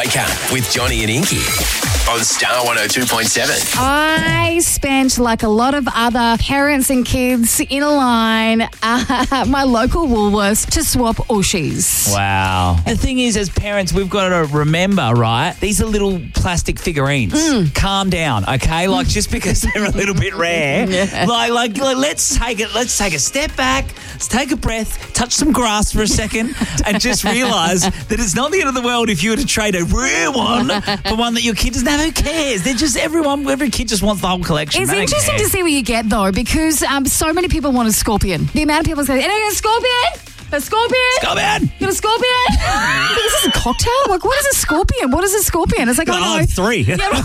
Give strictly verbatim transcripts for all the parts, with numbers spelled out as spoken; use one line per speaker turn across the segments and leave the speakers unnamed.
Wake Up with Johnny and Inky on Star one oh two point seven.
I spent, like a lot of other parents and kids, in a line at my local Woolworths to swap Ooshies.
Wow. The thing is, as parents, we've got to remember, right, these are little plastic figurines. Mm. Calm down, okay? Like, just because they're a little bit rare, yeah. like, like, like, let's take it, let's take a step back, let's take a breath, touch some grass for a second, and just realise that it's not the end of the world if you were to trade a rare one for one that your kid doesn't have. Who cares? They're just everyone, every kid just wants the whole collection.
It's
they
interesting to see what you get, though, because um, so many people want a scorpion. The amount of people say, anyone got a scorpion? A scorpion?
Scorpion!
You got a scorpion? Is this a cocktail? Like, what is a scorpion? What is a scorpion? It's like,
well,
oh, no.
three.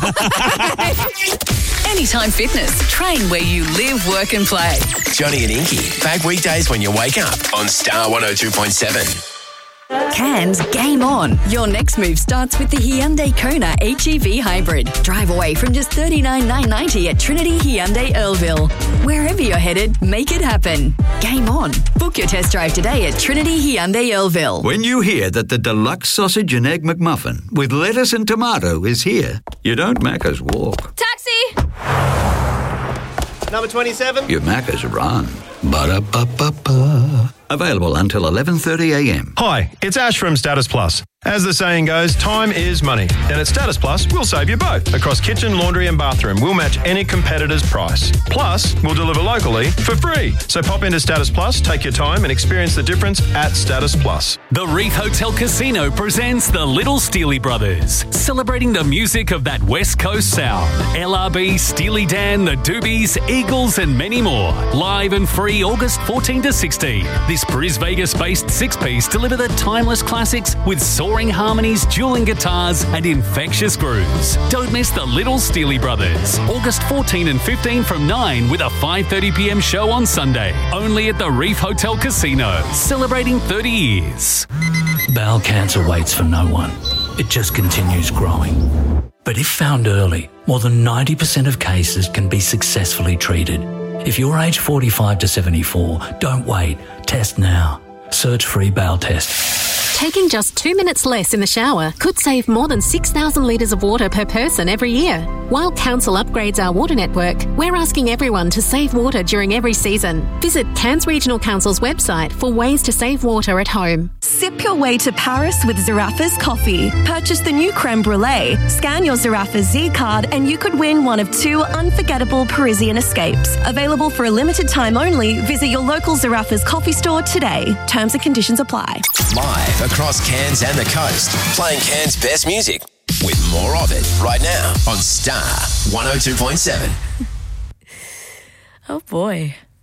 Anytime Fitness. Train where you live, work and play.
Johnny and Inky, back weekdays when you wake up on Star one oh two point seven.
Cairns, game on. Your next move starts with the Hyundai Kona H E V Hybrid. Drive away from just thirty-nine thousand nine hundred ninety at Trinity Hyundai Earlville. Wherever you're headed, make it happen. Game on. Book your test drive today at Trinity Hyundai Earlville.
When you hear that the deluxe sausage and egg McMuffin with lettuce and tomato is here, you don't Macca's walk.
Taxi! Number twenty-seven.
You Macca's run. Ba-da-ba-ba-ba. Available until eleven thirty a m.
Hi, it's Ash from Status Plus. As the saying goes, time is money. And at Status Plus, we'll save you both. Across kitchen, laundry and bathroom, we'll match any competitor's price. Plus, we'll deliver locally for free. So pop into Status Plus, take your time and experience the difference at Status Plus.
The Reef Hotel Casino presents the Little Steely Brothers, celebrating the music of that West Coast sound. L R B, Steely Dan, the Doobies, Eagles and many more. Live and free August fourteenth to sixteenth. This Bris Vegas-based six-piece deliver the timeless classics with soaring harmonies, dueling guitars and infectious grooves. Don't miss the Little Steely Brothers. August fourteenth and fifteenth from nine with a five thirty p m show on Sunday. Only at the Reef Hotel Casino. Celebrating thirty years.
Bowel cancer waits for no one. It just continues growing. But if found early, more than ninety percent of cases can be successfully treated. If you're age forty-five to seventy-four, don't wait. Test now. Search free bowel test.
Taking just two minutes less in the shower could save more than six thousand litres of water per person every year. While Council upgrades our water network, we're asking everyone to save water during every season. Visit Cairns Regional Council's website for ways to save water at home.
Sip your way to Paris with Zaraffa's coffee. Purchase the new creme brulee, scan your Zaraffa Z card and you could win one of two unforgettable Parisian escapes. Available for a limited time only, visit your local Zaraffa's coffee store today. Terms and conditions apply.
Live across Cairns and the coast, playing Cairns' best music with more of it right now on Star one oh two point seven.
Oh boy.